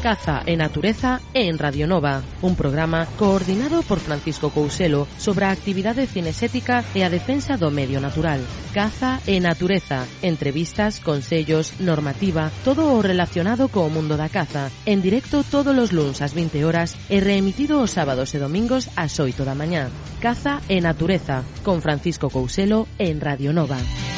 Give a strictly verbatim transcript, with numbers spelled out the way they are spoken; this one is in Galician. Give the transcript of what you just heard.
Caza e Natureza en Radio Nova, un programa coordinado por Francisco Couselo sobre a actividade cinesética e a defensa do medio natural. Caza e Natureza, entrevistas, consellos, normativa, todo o relacionado co mundo da caza, en directo todos os luns ás vinte horas e reemitido os sábados e domingos ás oito da mañá. Caza e Natureza, con Francisco Couselo en Radio Nova.